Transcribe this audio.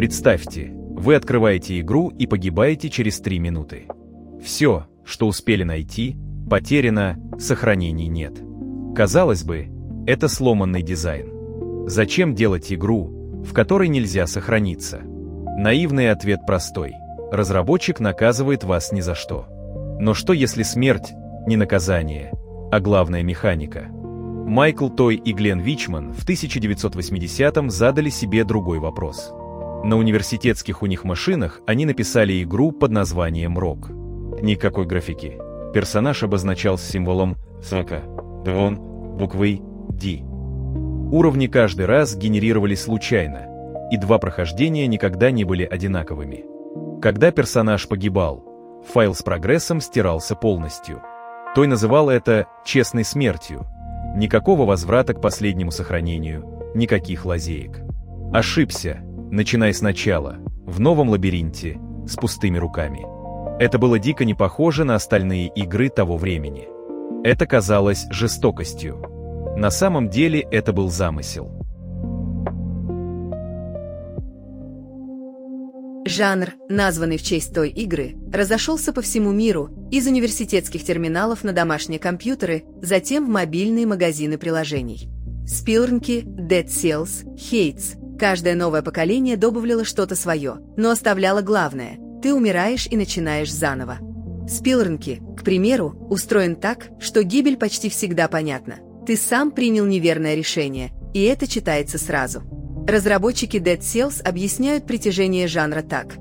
Представьте, вы открываете игру и погибаете через 3 минуты. Все, что успели найти, потеряно, сохранений нет. Казалось бы, это сломанный дизайн. Зачем делать игру, в которой нельзя сохраниться? Наивный ответ простой. Разработчик наказывает вас ни за что. Но что если смерть не наказание, а главная механика? Майкл Той и Глен Вичман в 1980-м задали себе другой вопрос. На университетских у них машинах они написали игру под названием «Рок». Никакой графики. Персонаж обозначался символом «Сока», «Двон», буквой «Д». Уровни каждый раз генерировались случайно, и 2 прохождения никогда не были одинаковыми. Когда персонаж погибал, файл с прогрессом стирался полностью. Той называл это «честной смертью». Никакого возврата к последнему сохранению, никаких лазеек. Ошибся, начинай сначала, в новом лабиринте, с пустыми руками. Это было дико не похоже на остальные игры того времени. Это казалось жестокостью. На самом деле это был замысел. Жанр, названный в честь той игры, разошелся по всему миру, из университетских терминалов на домашние компьютеры, затем в мобильные магазины приложений. Спилрнки, Dead Cells, Hades. Каждое новое поколение добавляло что-то свое, но оставляло главное – ты умираешь и начинаешь заново. Спилрнки, к примеру, устроен так, что гибель почти всегда понятна. Ты сам принял неверное решение, и это читается сразу. Разработчики Dead Cells объясняют притяжение жанра так.